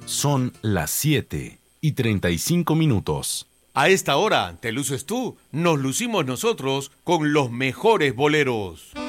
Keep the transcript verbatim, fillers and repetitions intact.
Son las siete y treinta y cinco minutos. A esta hora, te luces tú, nos lucimos nosotros con los mejores boleros.